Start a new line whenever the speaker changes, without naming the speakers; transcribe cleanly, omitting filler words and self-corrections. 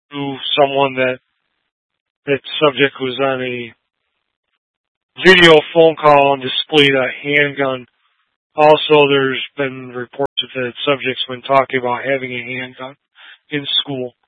to someone that subject was on a video phone call and displayed a handgun. Also, there's been reports that subject's been talking about having a handgun in school.